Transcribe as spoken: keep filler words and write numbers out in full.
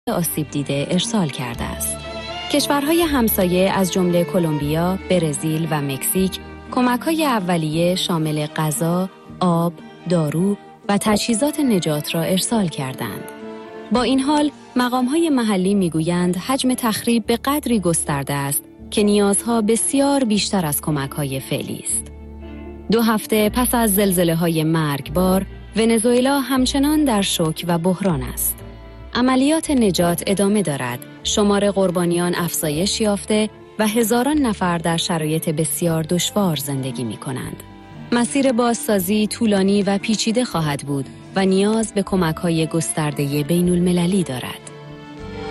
آسیب دیده ارسال کرده است. کشورهای همسایه از جمله کلمبیا، برزیل و مکزیک کمک‌های اولیه شامل غذا، آب، دارو و تجهیزات نجات را ارسال کردند. با این حال، مقام‌های محلی می‌گویند حجم تخریب به قدری گسترده است که نیازها بسیار بیشتر از کمک‌های فعلی است. دو هفته پس از زلزله‌های مرگبار، ونزوئلا همچنان در شوک و بحران است. عملیات نجات ادامه دارد، شمار قربانیان افزایش یافته و هزاران نفر در شرایط بسیار دشوار زندگی می‌کنند. مسیر بازسازی طولانی و پیچیده خواهد بود و نیاز به کمک‌های گسترده بین‌المللی دارد.